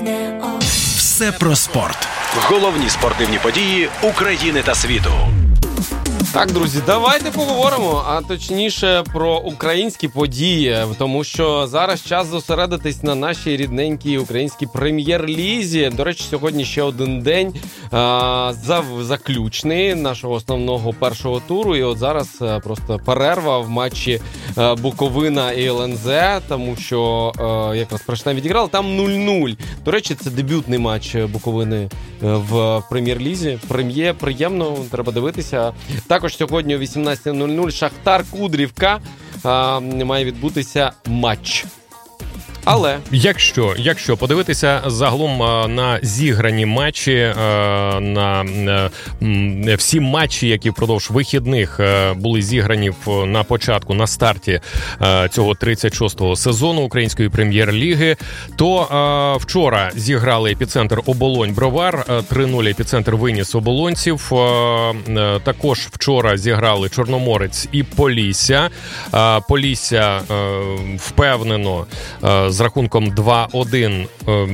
Все про спорт. Головні спортивні події України та світу. Так, друзі, давайте поговоримо, а точніше про українські події, тому що зараз час зосередитись на нашій рідненькій українській прем'єр-лізі. До речі, сьогодні ще один день заключний нашого основного першого туру, і от зараз просто перерва в матчі Буковина і ЛНЗ, тому що якраз Прешта відіграли, там 0-0. До речі, це дебютний матч Буковини в прем'єр-лізі. Приємно, треба дивитися. Також сьогодні о 18:00 Шахтар Кудрівка має відбутися матч. Але якщо подивитися загалом на зіграні матчі, на всі матчі, які впродовж вихідних були зіграні на початку, на старті цього 36-го сезону Української прем'єр-ліги, то вчора зіграли Епіцентр Оболонь-Бровар, 3-0 Епіцентр виніс оболонців. Також вчора зіграли Чорноморець і Полісся. Полісся впевнено з рахунком 2-1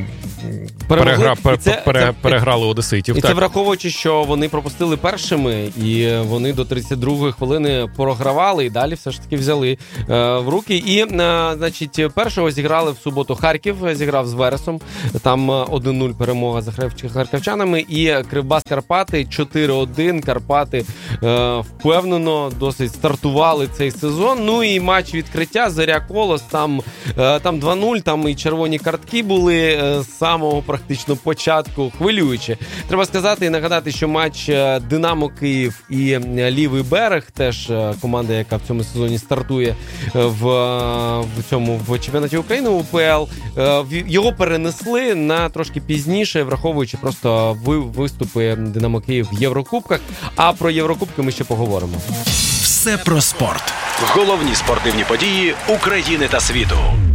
переграли одеситів. І це враховуючи, що вони пропустили першими, і вони до 32-ї хвилини програвали, і далі все ж таки взяли в руки. І, значить, першого зіграли в суботу Харків, зіграв з Вересом, там 1-0 перемога за харківчанами, і Кривбас-Карпати 4-1, Карпати впевнено досить стартували цей сезон. Ну і матч відкриття, Зоря-Колос, там 2-0, там і червоні картки були з самого практично початку, хвилююче. Треба сказати і нагадати, що матч Динамо Київ і Лівий берег, теж команда, яка в цьому сезоні стартує в чемпіонаті України УПЛ, його перенесли на трошки пізніше, враховуючи просто виступи Динамо Київ в Єврокубках. А про Єврокубки ми ще поговоримо. Все про спорт. Головні спортивні події України та світу.